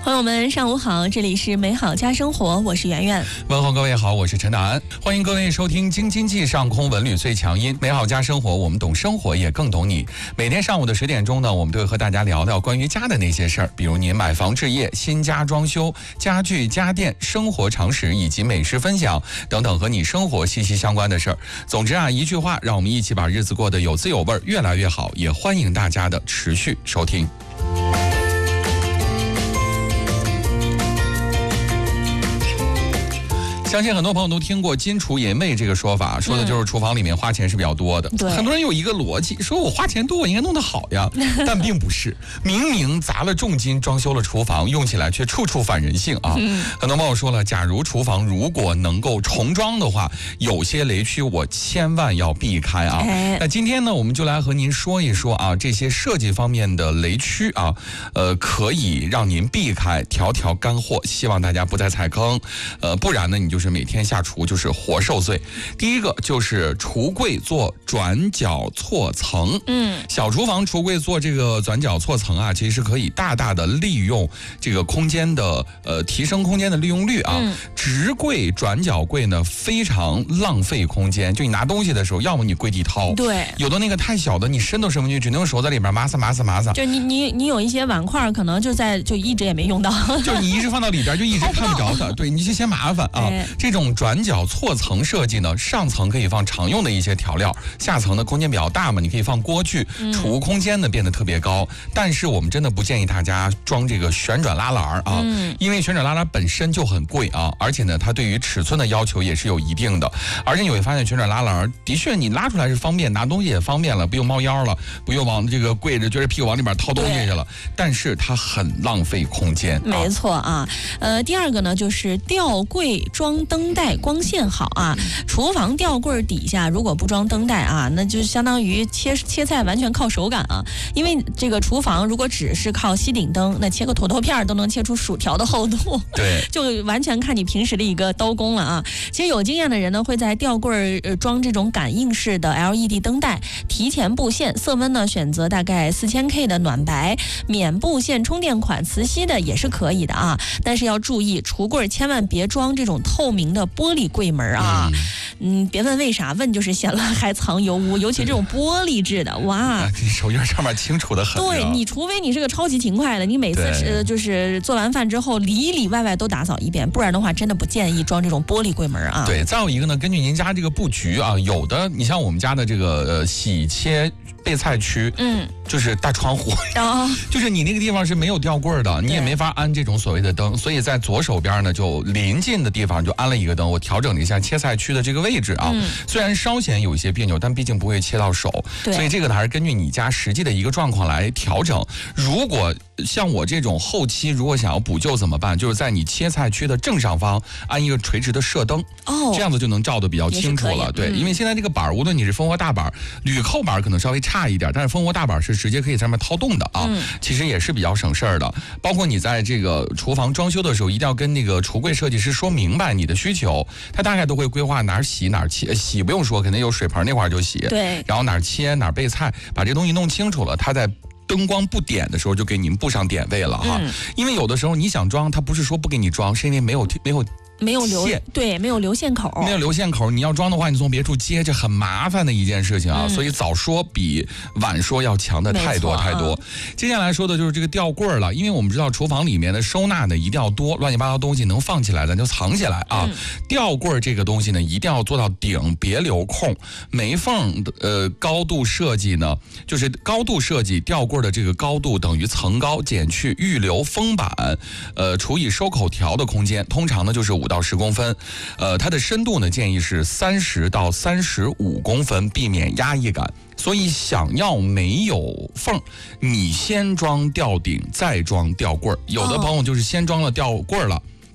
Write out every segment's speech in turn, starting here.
朋友们上午好，这里是美好家生活，我是圆圆。 问候各位好，我是陈达安，欢迎各位收听京津冀上空文旅最强音美好家生活，我们懂生活也更懂你。每天上午的10点钟呢，我们都会和大家聊聊关于家的那些事儿，比如您买房置业、新家装修、家具家电、生活常识以及美食分享等等和你生活息息相关的事儿。总之啊，一句话，让我们一起把日子过得有滋有味，越来越好。也欢迎大家的持续收听。相信很多朋友都听过金厨银卫这个说法，说的就是厨房里面花钱是比较多的。很多人有一个逻辑，说我花钱多，我应该弄得好呀，但并不是。明明砸了重金装修了厨房，用起来却处处反人性啊。很多朋友说了，假如厨房如果能够重装的话，有些雷区我千万要避开啊。那今天呢，我们就来和您说一说啊，这些设计方面的雷区啊，可以让您避开，条条干货，希望大家不再踩坑。不然呢，你就是每天下厨就是活受罪。第一个就是橱柜做转角错层。小厨房橱柜做这个转角错层啊，其实可以大大的利用这个空间的提升空间的利用率啊。直柜转角柜呢非常浪费空间，就你拿东西的时候，要么你跪地掏，对，有的那个太小的你伸都伸不进去，只能用手在里边麻撒。 就你有一些碗筷可能就一直也没用到， 就你一直放到里边就一直看不着它，对，你就嫌麻烦啊。这种转角错层设计呢，上层可以放常用的一些调料，下层的空间比较大嘛，你可以放锅具，储物空间呢变得特别高。但是我们真的不建议大家装这个旋转拉篮啊，因为旋转拉篮本身就很贵啊，而且呢它对于尺寸的要求也是有一定的。而且你会发现旋转拉篮的确你拉出来是方便，拿东西也方便了，不用猫腰了，不用往这个跪着撅着屁股往里边掏东西去了，但是它很浪费空间。 没错啊。第二个呢就是吊柜装灯带，光线好啊。厨房吊柜底下如果不装灯带啊，那就相当于切菜完全靠手感啊。因为这个厨房如果只是靠吸顶灯，那切个土豆片都能切出薯条的厚度，对，就完全看你平时的一个刀工了啊。其实有经验的人呢，会在吊柜装这种感应式的 LED 灯带，提前布线，色温呢选择大概4000K 的暖白，免布线充电款磁吸的也是可以的啊。但是要注意，橱柜千万别装这种透明的玻璃柜门啊。别问为啥，问就是显了还藏油污，尤其这种玻璃制的，哇， 手印上面清楚的很。 对，你除非你是个超级勤快的，你每次就是做完饭之后里里外外都打扫一遍，不然的话真的不建议装这种玻璃柜门啊。 对，再有一个呢，根据您家这个布局啊，有的你像我们家的这个洗切备菜区，就是大窗户，就是你那个地方是没有吊柜的，你也没法安这种所谓的灯，所以在左手边呢就临近的地方就安了一个灯，我调整了一下切菜区的这个位置啊。虽然稍显有一些别扭，但毕竟不会切到手，所以这个呢还是根据你家实际的一个状况来调整。如果像我这种后期如果想要补救怎么办，就是在你切菜区的正上方安一个垂直的射灯，这样子就能照得比较清楚了。对，因为现在这个板无论你是蜂窝大板、铝扣板可能稍微差一点，但是蜂窝大板是直接可以在上面掏洞的啊，其实也是比较省事儿的。包括你在这个厨房装修的时候，一定要跟那个橱柜设计师说明白你的需求，他大概都会规划哪儿洗哪儿切，洗不用说，肯定有水盆那块就洗，对，然后哪儿切哪儿备菜，把这东西弄清楚了，他在灯光不点的时候就给您布上点位了哈。因为有的时候你想装，他不是说不给你装，是因为没有留线，对，没有留线口，你要装的话，你从别处接，这很麻烦的一件事情啊。所以早说比晚说要强的太多太多。接下来说的就是这个吊柜了，因为我们知道厨房里面的收纳呢一定要多，乱七八糟东西能放起来咱就藏起来啊。吊柜这个东西呢一定要做到顶，别留空。没缝高度设计呢，就是高度设计吊柜的这个高度等于层高减去预留封板除以收口条的空间，通常呢就是5到10公分，它的深度呢建议是30到35公分，避免压抑感。所以想要没有缝，你先装吊顶再装吊柜。有的朋友就是先装了吊柜了，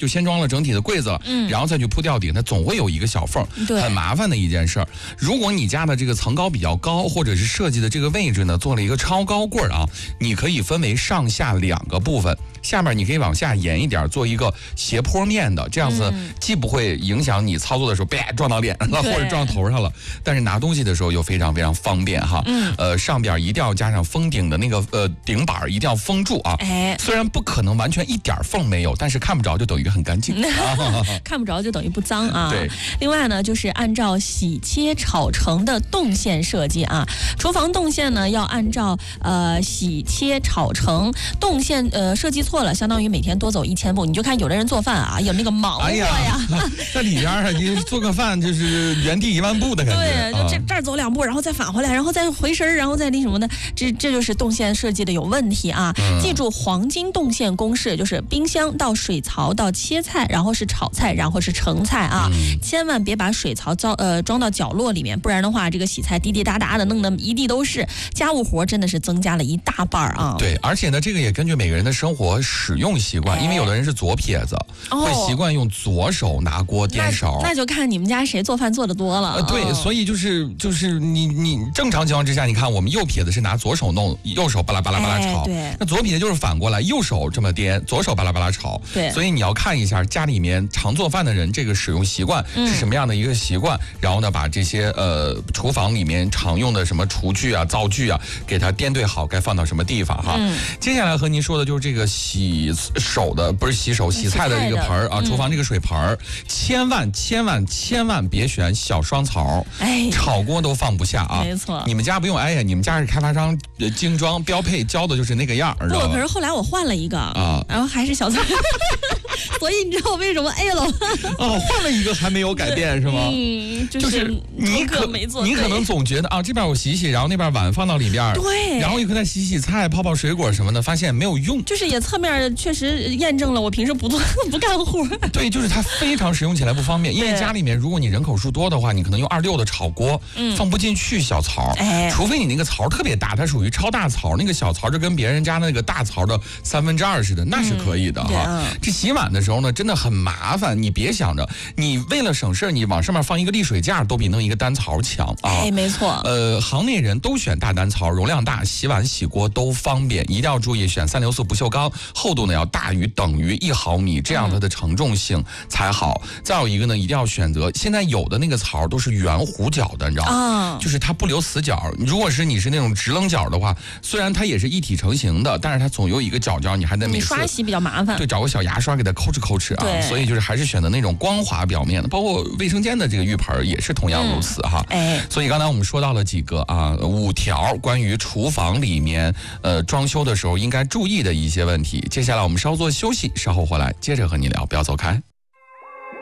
就先装了整体的柜子了，然后再去铺吊顶，它总会有一个小缝，很麻烦的一件事儿。如果你家的这个层高比较高，或者是设计的这个位置呢做了一个超高柜啊，你可以分为上下2个部分，下面你可以往下延一点，做一个斜坡面的，这样子既不会影响你操作的时候撞到脸上了或者撞头上了，但是拿东西的时候又非常非常方便哈。上边一定要加上封顶的那个顶板，一定要封住啊。虽然不可能完全一点缝没有，但是看不着就等于很干净， 看不着就等于不脏啊。 对。 另外呢，就是按照洗切炒成的动线设计啊，厨房动线呢要按照洗切炒成动线设计错了，相当于每天多走1000步。你就看有的人做饭啊，有那个忙活呀， 在里边啊，你做个饭就是原地1万步的感觉。 对，就这儿走2步，然后再返回来，然后再回身，然后再那什么的，这就是动线设计的有问题啊。记住黄金动线公式，就是冰箱到水槽到切菜，然后是炒菜，然后是盛菜啊。千万别把水槽装到角落里面，不然的话，这个洗菜滴滴答答的，弄得一地都是，家务活真的是增加了一大半啊。 对，而且呢，这个也根据每个人的生活使用习惯，因为有的人是左撇子，会习惯用左手拿锅颠勺。 那就看你们家谁做饭做的多了。 对，所以就是你正常情况之下，你看我们右撇子是拿左手弄，右手巴拉巴拉巴拉炒。 对， 那左撇子就是反过来，右手这么颠，左手巴拉巴拉炒。 对， 所以你要看一下家里面常做饭的人这个使用习惯是什么样的一个习惯，然后呢把这些厨房里面常用的什么厨具啊、灶具啊，给它颠对好，该放到什么地方哈。接下来和您说的就是这个洗菜的这个盆啊，厨房这个水盆，千万别选小双槽，炒锅都放不下啊。 没错， 你们家不用你们家是开发商精装标配教的就是那个样， 不，可是后来我换了一个啊，然后还是小槽。所以你知道为什么了？ 换了一个还没有改变是吗？ 就是你可能总觉得啊，这边我洗洗，然后那边碗放到里边， 对， 然后一会儿再洗菜、泡水果什么的，发现没有用。 就是也侧面确实验证了我平时不干活。 对，就是它非常使用起来不方便，因为家里面如果你人口数多的话，你可能用26的炒锅，放不进去小槽，除非你那个槽特别大，它属于超大槽，那个小槽就跟别人家那个大槽的2/3似的，那是可以的哈。这洗碗的时候呢，真的很麻烦。你别想着，你为了省事，你往上面放一个沥水架，都比弄一个单槽强啊。 没错。 行内人都选大单槽，容量大，洗碗洗锅都方便。一定要注意选364不锈钢，厚度呢要大于等于1毫米，这样它的承重性才好。再有一个呢，一定要选择现在有的那个槽都是圆弧角的，你知道吗？就是它不留死角。如果你是那种直棱角的话，虽然它也是一体成型的，但是它总有一个角你还得每次刷洗比较麻烦。 对，找个小牙刷给它抠哧啊。所以就是还是选择那种光滑表面的，包括卫生间的这个浴盆也是同样如此哈。所以刚才我们说到了几个5条关于厨房里面装修的时候应该注意的一些问题。接下来我们稍作休息，稍后回来接着和你聊，不要走开。